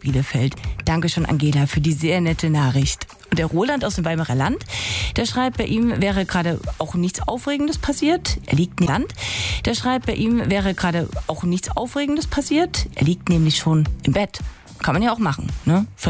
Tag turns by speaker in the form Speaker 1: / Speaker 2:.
Speaker 1: Bielefeld. Danke schon, Angela, für die sehr nette Nachricht. Und der Roland aus dem Weimarer Land, der schreibt, bei ihm wäre gerade auch nichts Aufregendes passiert. Er liegt im Land. Der schreibt, bei ihm wäre gerade auch nichts Aufregendes passiert. Er liegt nämlich schon im Bett. Kann man ja auch machen, ne?